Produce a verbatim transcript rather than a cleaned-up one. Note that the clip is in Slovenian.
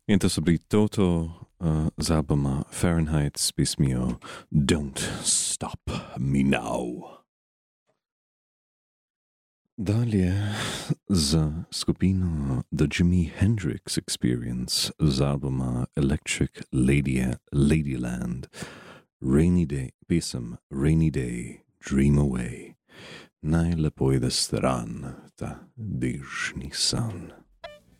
In to so bili Toto uh, z albuma Fahrenheit s pesmijo Don't Stop Me Now. Dalje z skupino The Jimi Hendrix Experience z albuma Electric Lady, Ladyland, Rainy Day, pesem Rainy Day, Dream Away. Naj lepo ide stran ta dežni san.